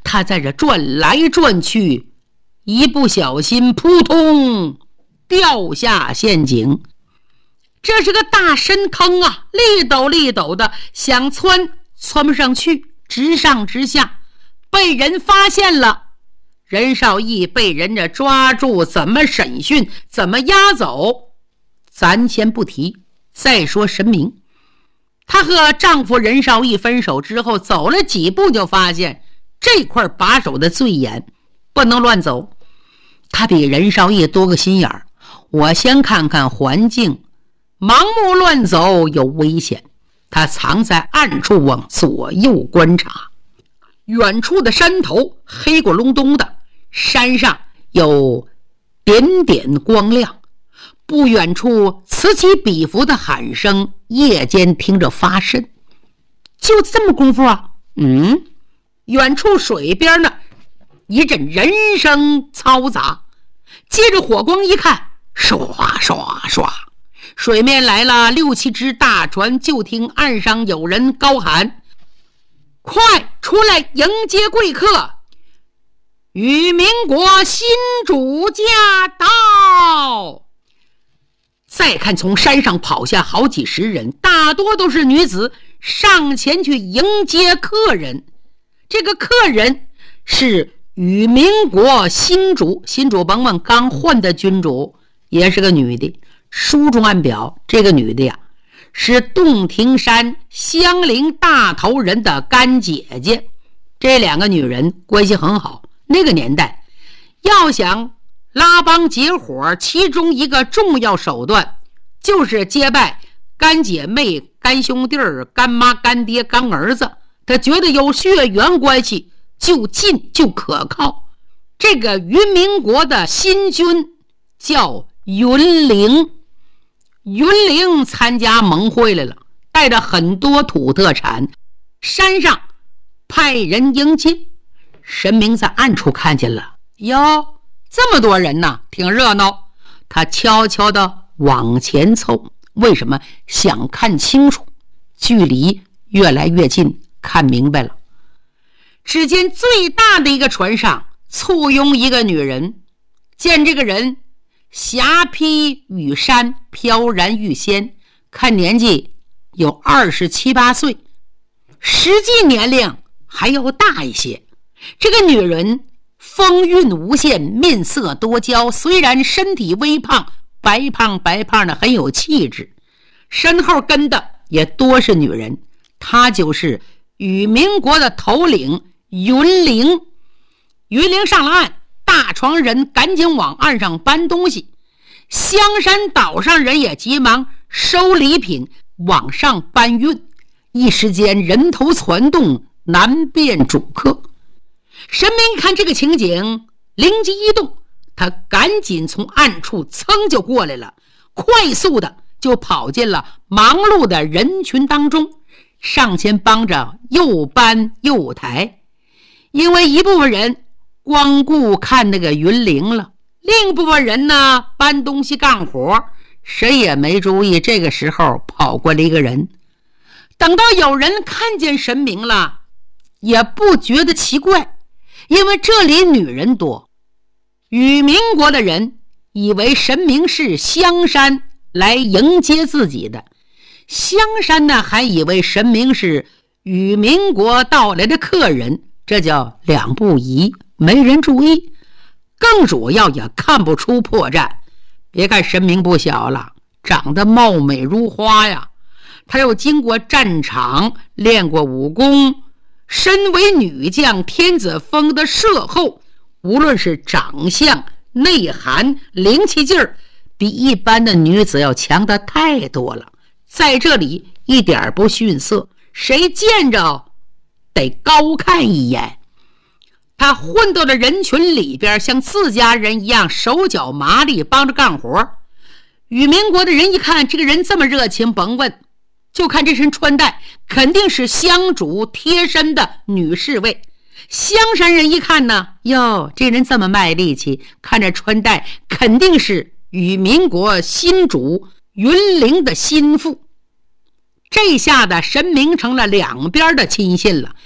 他在这转来转去，一不小心扑通掉下陷阱。这是个大深坑啊，立斗立斗的，想窜不上去，直上直下，被人发现了。任少义被人家抓住，怎么审讯，怎么押走，咱先不提。再说神明，她和丈夫任少义分手之后，走了几步就发现这块把守的最严，不能乱走。她比任少义多个心眼儿，我先看看环境，盲目乱走有危险。她藏在暗处往左右观察，远处的山头黑咕隆咚的，山上有点点光亮，不远处此起彼伏的喊声，夜间听着发瘆。就这么功夫啊，远处水边呢，一阵人声嘈杂，接着火光一看，唰唰唰，水面来了6、7只大船，就听岸上有人高喊：快出来迎接贵客，与民国新主驾到！再看从山上跑下好几十人，大多都是女子，上前去迎接客人。这个客人是与民国新主，新主甭问，刚换的君主，也是个女的。书中暗表，这个女的呀，是洞庭山香菱大头人的干姐姐。这2个女人关系很好，那个年代要想拉帮结伙，其中一个重要手段就是结拜干姐妹、干兄弟、干妈、干爹、干儿子，他觉得有血缘关系就近就可靠。这个云民国的新君叫云灵，云灵参加盟会来了，带着很多土特产，山上派人迎接。神明在暗处看见了，哟，这么多人呢，挺热闹。他悄悄地往前凑，为什么？想看清楚。距离越来越近，看明白了。只见最大的一个船上簇拥一个女人，见这个人霞披羽衫，飘然欲仙，看年纪有27、8岁，实际年龄还要大一些。这个女人风韵无限，面色多娇，虽然身体微胖，白胖的，很有气质。身后跟的也多是女人，她就是与民国的头领云灵。云灵上了岸，大船人赶紧往岸上搬东西，香山岛上人也急忙收礼品往上搬运，一时间人头攒动，难辨主客。神明看这个情景，灵机一动，他赶紧从暗处噌就过来了，快速的就跑进了忙碌的人群当中，上前帮着又搬又抬。因为一部分人光顾看那个云灵了，另一部分人呢搬东西干活，谁也没注意。这个时候跑过来一个人，等到有人看见神明了，也不觉得奇怪，因为这里女人多。与民国的人以为神明是香山来迎接自己的，香山呢还以为神明是与民国到来的客人，这叫两不疑，没人注意。更主要也看不出破绽。别看神明不小了，长得貌美如花呀，他又经过战场，练过武功，身为女将，天子封的摄后，无论是长相、内涵、灵气劲儿，比一般的女子要强得太多了。在这里一点不逊色，谁见着得高看一眼。他混到了人群里边，像自家人一样手脚麻利，帮着干活。与民国的人一看这个人这么热情，甭问，就看这身穿戴，肯定是香主贴身的女侍卫。香山人一看呢，哟，这人这么卖力气，看着穿戴肯定是与民国新主云灵的心腹。这下的神明成了两边的亲信了，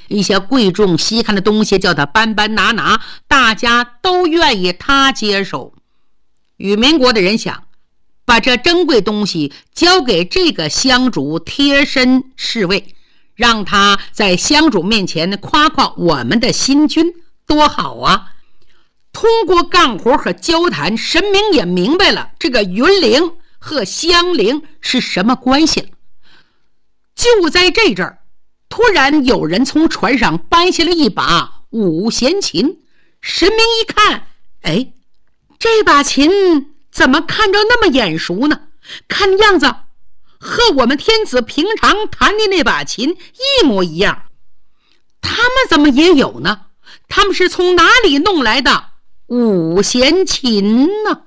一些贵重稀罕的东西叫他搬搬拿拿，大家都愿意他接手。与民国的人想把这珍贵东西交给这个乡主贴身侍卫，让他在乡主面前夸夸我们的新君，多好啊！通过干活和交谈，神明也明白了这个云灵和香灵是什么关系了。就在这阵儿，突然有人从船上搬下了一把五弦琴。神明一看，哎，这把琴怎么看着那么眼熟呢？看样子和我们天子平常弹的那把琴一模一样。他们怎么也有呢？他们是从哪里弄来的五弦琴呢？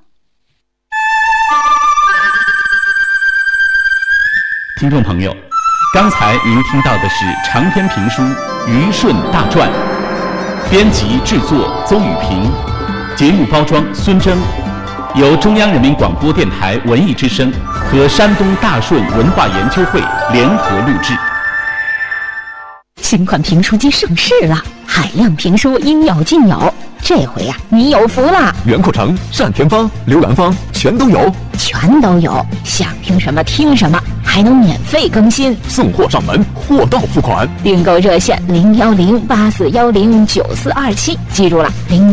听众朋友，刚才您听到的是长篇评书《虞舜大传》，编辑制作邹宇平，节目包装孙征，由中央人民广播电台文艺之声和山东大顺文化研究会联合录制。 新款评书机上市了，海量评书应有尽有。这回呀，你有福了！ 袁阔成、单田芳、刘兰芳全都有， 全都有，想听什么听什么，还能免费更新， 送货上门，货到付款。 订购热线010-8410-9427，记住了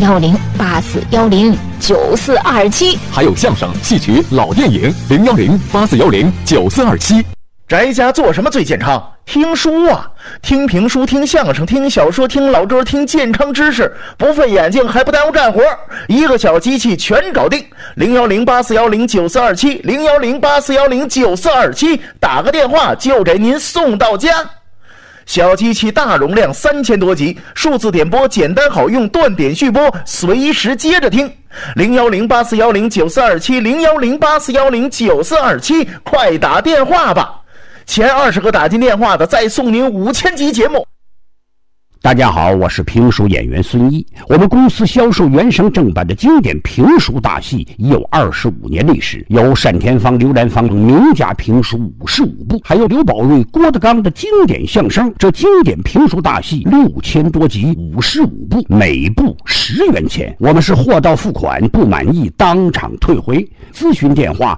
，010-8410-9427。 还有相声、戏曲、老电影，010-8410-9427。 宅家做什么最健康？听书啊，听评书，听相声，听小说，听老歌，听健康知识，不费眼睛还不耽误干活，一个小机器全搞定。010-8410-9427 010-8410-9427，打个电话就给您送到家。小机器大容量3000多集，数字点播简单好用，断点续播，随时接着听。010-8410-9427 010-8410-9427，快打电话吧！前20个打进电话的再送您5000集节目。 大家好，我是评书演员孙一。我们公司销售原声正版的经典评书大戏已有25年历史，有单田芳、刘兰芳等名家评书55部，还有刘宝瑞、郭德纲的经典相声。这经典评书大戏6000多集，55部，每部10元钱。我们是货到付款，不满意当场退回。咨询电话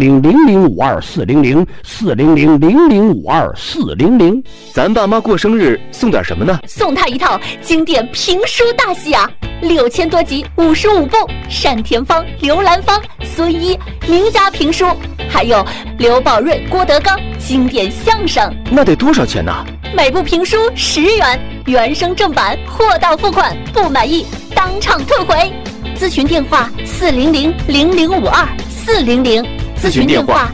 400-0052-400，400-0052-400。 咱爸妈过生日送点什么呢？ 送他一套经典评书大戏啊，6000多集，55部，单田芳、刘兰芳、孙一名家评书，还有刘宝瑞、郭德纲经典相声。 那得多少钱呢？ 每部评书10元，原声正版，货到付款，不满意当场退回。咨询电话400-0052-400， 咨询电话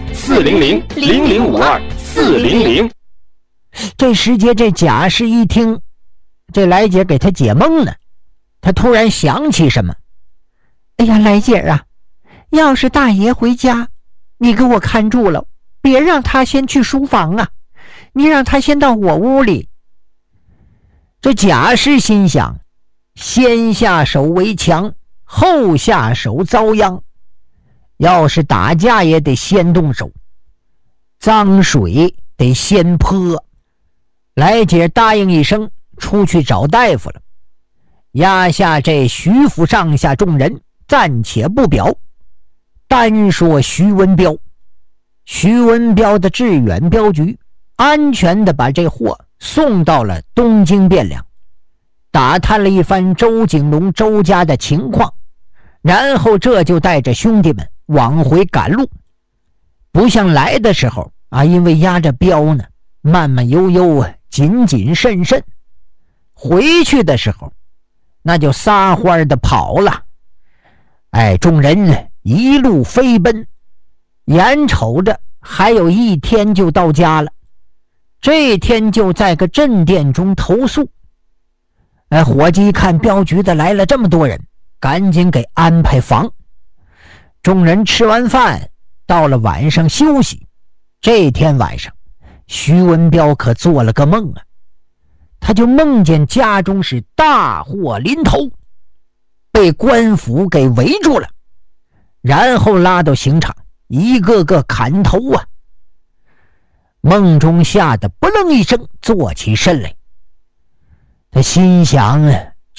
400-0052-400。 这时节，这贾氏一听，这来姐给他解梦呢，他突然想起什么。哎呀，来姐啊，要是大爷回家，你给我看住了，别让他先去书房啊，你让他先到我屋里。这贾氏心想，先下手为强，后下手遭殃，要是打架也得先动手，脏水得先泼。来姐答应一声，出去找大夫了。压下这徐府上下众人暂且不表，单说徐文彪。徐文彪的致远镖局安全地把这货送到了东京汴梁，打探了一番周景龙周家的情况，然后这就带着兄弟们往回赶路。不像来的时候啊，因为压着镖呢，慢慢悠悠啊，谨谨慎慎。回去的时候那就撒欢的跑了。哎，众人一路飞奔，眼瞅着还有1天就到家了。这天就在个镇店中投宿。哎，伙计看镖局的来了这么多人，赶紧给安排房。众人吃完饭，到了晚上休息。这天晚上，徐文彪可做了个梦啊，他就梦见家中是大祸临头，被官府给围住了，然后拉到刑场，一个个砍头啊。梦中吓得不愣一声，坐起身来。 他心想啊，